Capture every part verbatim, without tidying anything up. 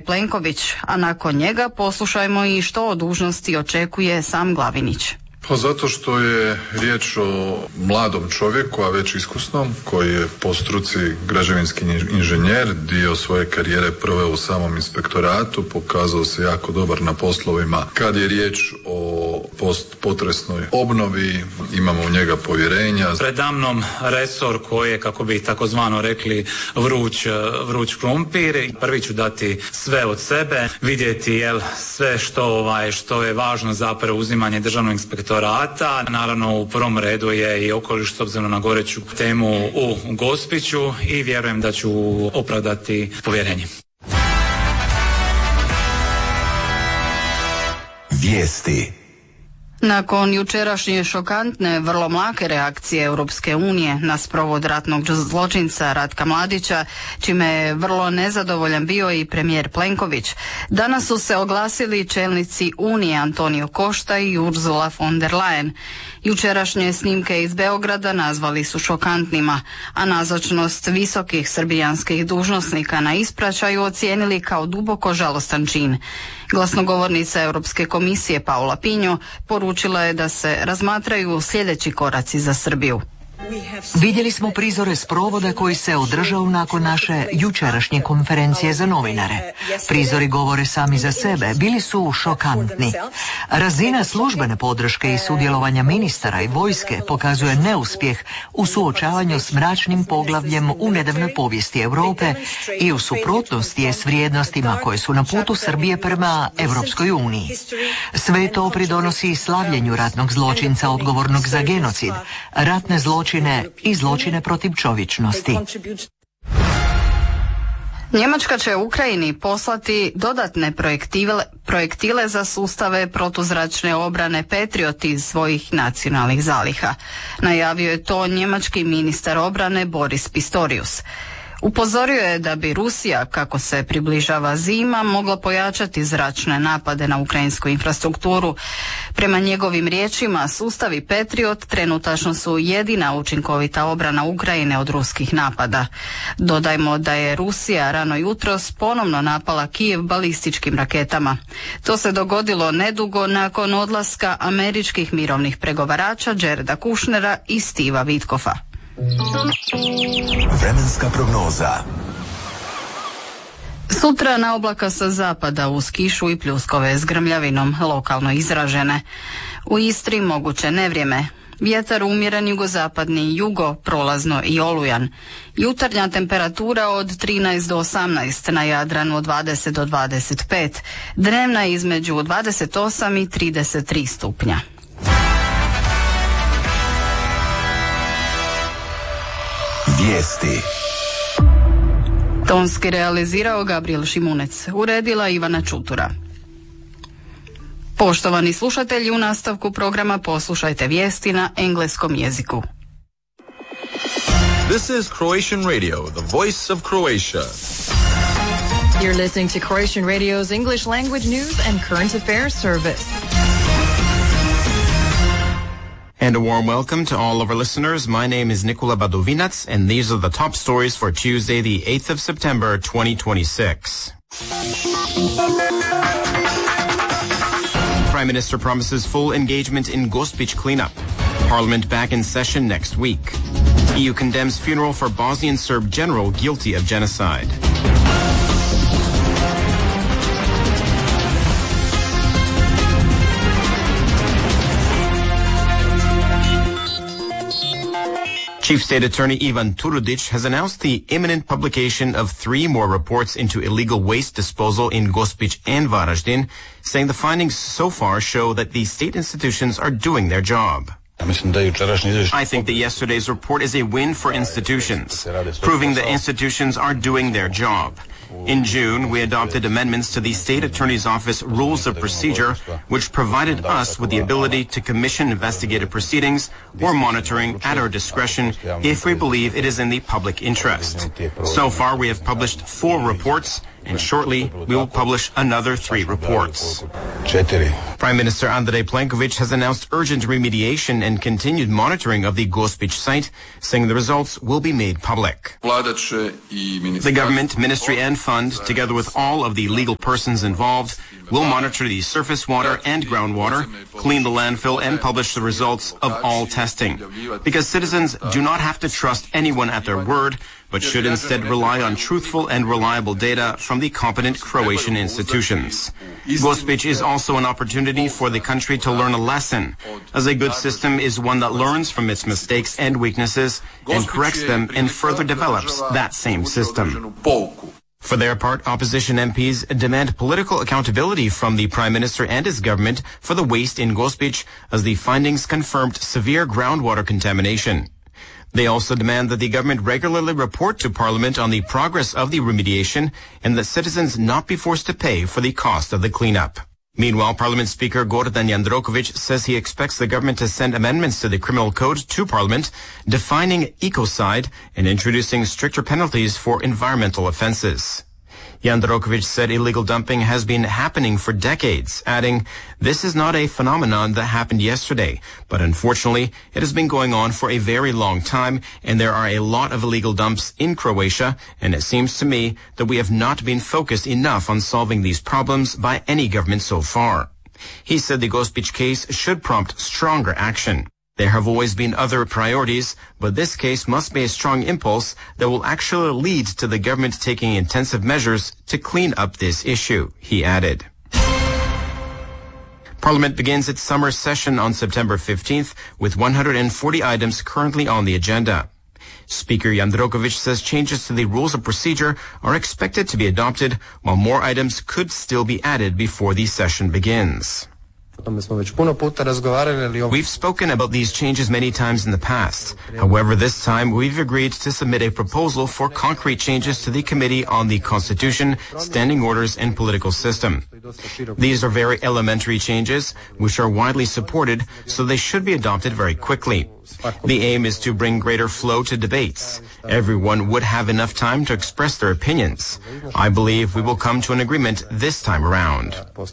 Plenković, a nakon njega poslušajmo i što o dužnosti očekuje sam Glavinić. Pa zato što je riječ o mladom čovjeku, a već iskusnom, koji je po struci građevinski inženjer, dio svoje karijere proveo u samom inspektoratu, pokazao se jako dobar na poslovima. Kad je riječ o postpotresnoj obnovi, imamo u njega povjerenja. Predamnom resor koji je, kako bi takozvano rekli, vruć, vruć krumpir. Prvi ću dati sve od sebe, vidjeti jel, sve što, ovaj, što je važno za preuzimanje državnog inspektorata. Naravno, u prvom redu je i okoliš s obzirom na goreću temu u Gospiću i vjerujem da ću opravdati povjerenje. Vijesti. Nakon jučerašnje šokantne, vrlo mlake reakcije Europske unije na sprovod ratnog zločinca Ratka Mladića, čime je vrlo nezadovoljan bio i premijer Plenković, danas su se oglasili čelnici Unije Antonio Costa i Ursula von der Leyen. Jučerašnje snimke iz Beograda nazvali su šokantnima, a nazočnost visokih srbijanskih dužnosnika na ispraćaju ocijenili kao duboko žalostan čin. Glasnogovornica Europske komisije Paula Pinho poručila je da se razmatraju sljedeći koraci za Srbiju. Vidjeli smo prizore sprovoda koji se održao nakon naše jučerašnje konferencije za novinare. Prizori govore sami za sebe, bili su šokantni. Razina službene podrške i sudjelovanja ministara i vojske pokazuje neuspjeh u suočavanju s mračnim poglavljem u nedavnoj povijesti Europe i u suprotnosti je s vrijednostima koje su na putu Srbije prema Europskoj uniji. Sve to pridonosi slavljenju ratnog zločinca odgovornog za genocid, ratne zločine i zločine protiv čovječnosti. Njemačka će Ukrajini poslati dodatne projektile, projektile za sustave protuzračne obrane Patriot iz svojih nacionalnih zaliha. Najavio je to njemački ministar obrane Boris Pistorius. Upozorio je da bi Rusija, kako se približava zima, mogla pojačati zračne napade na ukrajinsku infrastrukturu. Prema njegovim riječima, sustavi Patriot trenutačno su jedina učinkovita obrana Ukrajine od ruskih napada. Dodajmo da je Rusija rano jutros ponovno napala Kijev balističkim raketama. To se dogodilo nedugo nakon odlaska američkih mirovnih pregovarača Jareda Kushnera i Steva Witkoffa. Vremenska prognoza. Sutra na oblaka sa zapada uz kišu i pljuskove s grmljavinom, lokalno izražene. U Istri moguće nevrijeme. Vjetar umjeren jugozapadni jugo, prolazno i olujan. Jutarnja temperatura od trinaest do osamnaest, na Jadranu od dvadeset do dvadeset pet. Dnevna između dvadeset osam i trideset tri stupnja. Vijesti. Tonski realizirao Gabriel Šimunec, uredila Ivana Čutura. Poštovani slušatelji, u nastavku programa poslušajte vijesti na engleskom jeziku. This is Croatian Radio, the voice of Croatia. You're listening to Croatian Radio's English language news and current affairs service. And a warm welcome to all of our listeners. My name is Nikola Badovinac, and these are the top stories for Tuesday, the eighth of September, twenty twenty-six. Prime Minister promises full engagement in Gospić cleanup. Parliament back in session next week. E U condemns funeral for Bosnian Serb general guilty of genocide. Chief State Attorney Ivan Turudic has announced the imminent publication of three more reports into illegal waste disposal in Gospić and Varaždin, saying the findings so far show that the state institutions are doing their job. I think that yesterday's report is a win for institutions, proving that institutions are doing their job. In June, we adopted amendments to the State Attorney's Office Rules of Procedure, which provided us with the ability to commission investigative proceedings or monitoring at our discretion if we believe it is in the public interest. So far, we have published four reports, and shortly we will publish another three reports. Prime Minister Andrej Plenković has announced urgent remediation and continued monitoring of the Gospić site, saying the results will be made public. The government, ministry and fund, together with all of the legal persons involved, will monitor the surface water and groundwater, clean the landfill and publish the results of all testing. Because citizens do not have to trust anyone at their word, but should instead rely on truthful and reliable data from the competent Croatian institutions. Gospić is also an opportunity for the country to learn a lesson, as a good system is one that learns from its mistakes and weaknesses and corrects them and further develops that same system. For their part, opposition M Ps demand political accountability from the Prime Minister and his government for the waste in Gospić, as the findings confirmed severe groundwater contamination. They also demand that the government regularly report to Parliament on the progress of the remediation and that citizens not be forced to pay for the cost of the cleanup. Meanwhile, Parliament Speaker Gordan Jandroković says he expects the government to send amendments to the criminal code to Parliament, defining ecocide and introducing stricter penalties for environmental offences. Jandroković said illegal dumping has been happening for decades, adding, "This is not a phenomenon that happened yesterday, but unfortunately, it has been going on for a very long time, and there are a lot of illegal dumps in Croatia, and it seems to me that we have not been focused enough on solving these problems by any government so far." He said the Gospić case should prompt stronger action. There have always been other priorities, but this case must be a strong impulse that will actually lead to the government taking intensive measures to clean up this issue, he added. Parliament begins its summer session on September fifteenth with one hundred forty items currently on the agenda. Speaker Jandroković says changes to the rules of procedure are expected to be adopted, while more items could still be added before the session begins. We've spoken about these changes many times in the past. However, this time we've agreed to submit a proposal for concrete changes to the Committee on the Constitution, Standing Orders and Political System. These are very elementary changes, which are widely supported, so they should be adopted very quickly. The aim is to bring greater flow to debates. Everyone would have enough time to express their opinions. I believe we will come to an agreement this time around.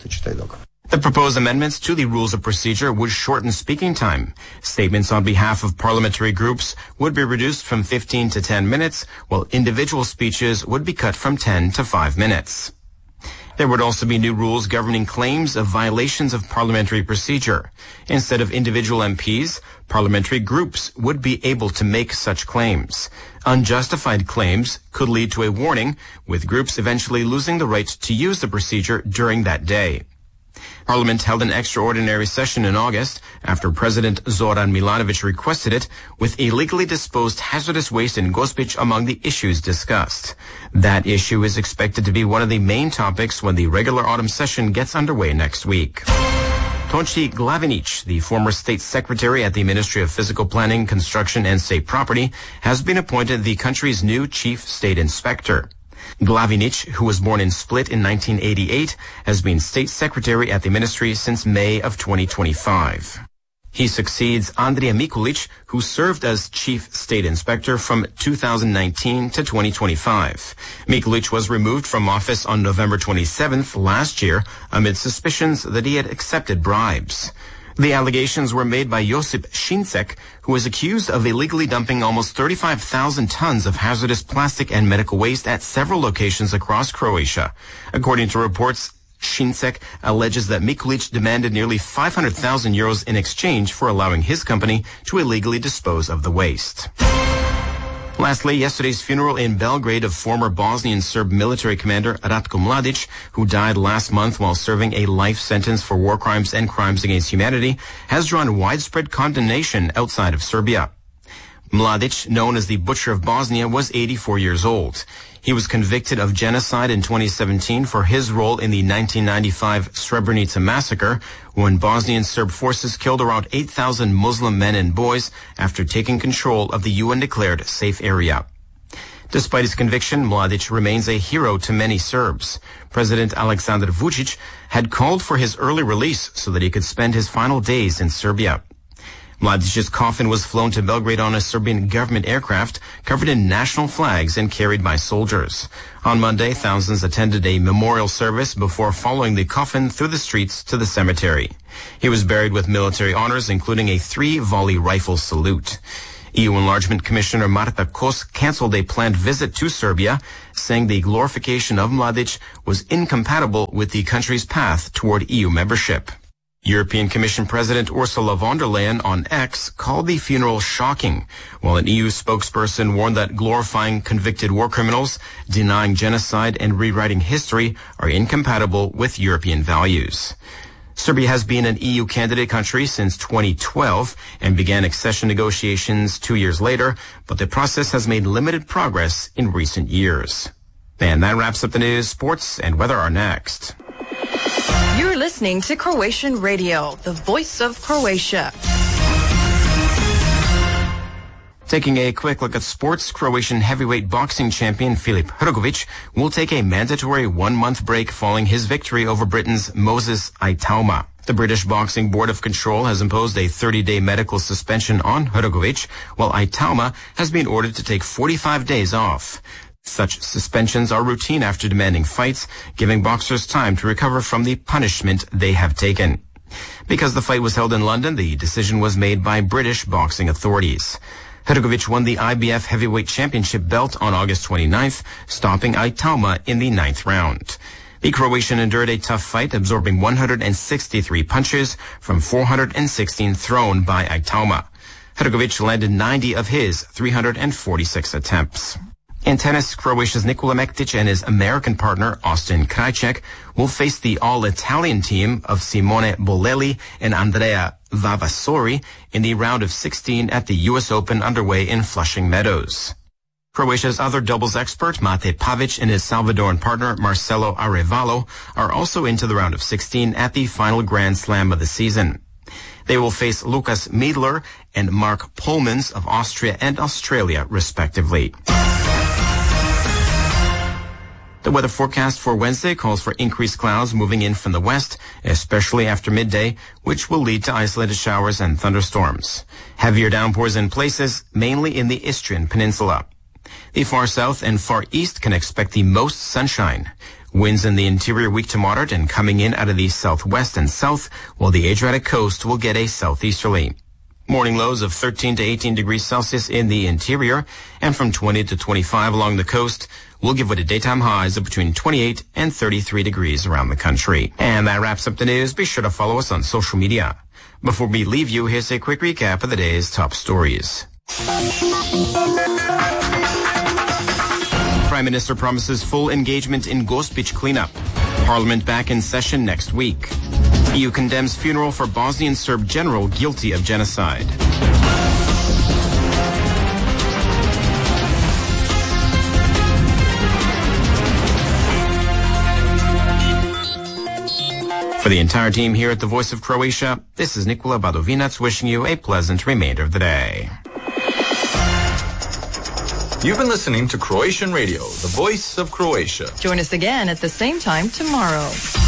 The proposed amendments to the rules of procedure would shorten speaking time. Statements on behalf of parliamentary groups would be reduced from fifteen to ten minutes, while individual speeches would be cut from ten to five minutes. There would also be new rules governing claims of violations of parliamentary procedure. Instead of individual M Ps, parliamentary groups would be able to make such claims. Unjustified claims could lead to a warning, with groups eventually losing the right to use the procedure during that day. Parliament held an extraordinary session in August after President Zoran Milanović requested it, with illegally disposed hazardous waste in Gospić among the issues discussed. That issue is expected to be one of the main topics when the regular autumn session gets underway next week. Tonči Glavinić, the former state secretary at the Ministry of Physical Planning, Construction and State Property, has been appointed the country's new chief state inspector. Glavinić, who was born in Split in nineteen eighty-eight, has been state secretary at the ministry since May of twenty twenty-five. He succeeds Andrija Mikulić, who served as chief state inspector from two thousand nineteen to twenty twenty-five. Mikulić was removed from office on November twenty-seventh last year amid suspicions that he had accepted bribes. The allegations were made by Josip Šincek, who was accused of illegally dumping almost thirty-five thousand tons of hazardous plastic and medical waste at several locations across Croatia. According to reports, Šincek alleges that Mikulić demanded nearly five hundred thousand euros in exchange for allowing his company to illegally dispose of the waste. Lastly, yesterday's funeral in Belgrade of former Bosnian Serb military commander Ratko Mladić, who died last month while serving a life sentence for war crimes and crimes against humanity, has drawn widespread condemnation outside of Serbia. Mladić, known as the Butcher of Bosnia, was eighty-four years old. He was convicted of genocide in twenty seventeen for his role in the nineteen ninety-five Srebrenica massacre, when Bosnian Serb forces killed around eight thousand Muslim men and boys after taking control of the U N-declared safe area. Despite his conviction, Mladić remains a hero to many Serbs. President Aleksandar Vučić had called for his early release so that he could spend his final days in Serbia. Mladic's coffin was flown to Belgrade on a Serbian government aircraft covered in national flags and carried by soldiers. On Monday, thousands attended a memorial service before following the coffin through the streets to the cemetery. He was buried with military honors, including a three-volley rifle salute. E U Enlargement Commissioner Marta Kos canceled a planned visit to Serbia, saying the glorification of Mladic was incompatible with the country's path toward E U membership. European Commission President Ursula von der Leyen on X called the funeral shocking, while an E U spokesperson warned that glorifying convicted war criminals, denying genocide, and rewriting history are incompatible with European values. Serbia has been an E U candidate country since twenty twelve and began accession negotiations two years later, but the process has made limited progress in recent years. And that wraps up the news. Sports and weather are next. You're listening to Croatian Radio, the voice of Croatia. Taking a quick look at sports, Croatian heavyweight boxing champion Filip Hrgović will take a mandatory one-month break following his victory over Britain's Moses Aitauma. The British Boxing Board of Control has imposed a thirty-day medical suspension on Hrgović, while Aitauma has been ordered to take forty-five days off. Such suspensions are routine after demanding fights, giving boxers time to recover from the punishment they have taken. Because the fight was held in London, the decision was made by British boxing authorities. Hrgović won the I B F Heavyweight Championship belt on August twenty-ninth, stopping Aitauma in the ninth round. The Croatian endured a tough fight, absorbing one hundred sixty-three punches from four hundred sixteen thrown by Aitauma. Hrgović landed ninety of his three hundred forty-six attempts. In tennis, Croatia's Nikola Mektic and his American partner, Austin Krajicek, will face the all-Italian team of Simone Bolelli and Andrea Vavasori in the round of sixteen at the U S Open underway in Flushing Meadows. Croatia's other doubles expert, Mate Pavic, and his Salvadoran partner, Marcelo Arevalo, are also into the round of sixteen at the final Grand Slam of the season. They will face Lukas Miedler and Mark Polmans of Austria and Australia, respectively. The weather forecast for Wednesday calls for increased clouds moving in from the west, especially after midday, which will lead to isolated showers and thunderstorms. Heavier downpours in places, mainly in the Istrian Peninsula. The far south and far east can expect the most sunshine. Winds in the interior weak to moderate and coming in out of the southwest and south, while the Adriatic coast will get a southeasterly. Morning lows of thirteen to eighteen degrees Celsius in the interior and from twenty to twenty-five along the coast will give way to daytime highs of between twenty-eight and thirty-three degrees around the country. And that wraps up the news. Be sure to follow us on social media. Before we leave you, here's a quick recap of the day's top stories. Prime Minister promises full engagement in Gospić cleanup. Parliament back in session next week. E U condemns funeral for Bosnian Serb general guilty of genocide. For the entire team here at the Voice of Croatia, this is Nikola Badovinac wishing you a pleasant remainder of the day. You've been listening to Croatian Radio, the Voice of Croatia. Join us again at the same time tomorrow.